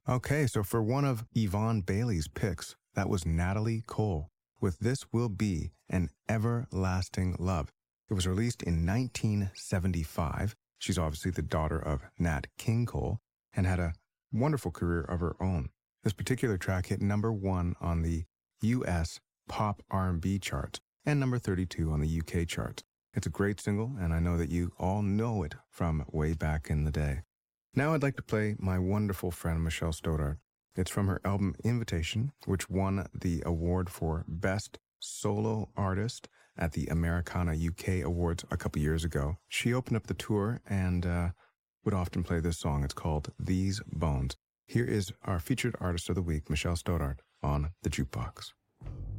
Okay, so for one of Yvonne Bailey's picks, that was Natalie Cole with This Will Be an Everlasting Love. It was released in 1975. She's obviously the daughter of Nat King Cole and had a wonderful career of her own. This particular track hit number 1 on the US pop R&B charts and number 32 on the UK charts. It's a great single, and I know that you all know it from way back in the day. Now I'd like to play my wonderful friend Michelle Stoddart. It's from her album Invitation, which won the award for Best Solo Artist at the Americana UK Awards a couple years ago. She opened up the tour and would often play this song. It's called These Bones. Here is our featured artist of the week, Michelle Stoddart, on The Jukebox.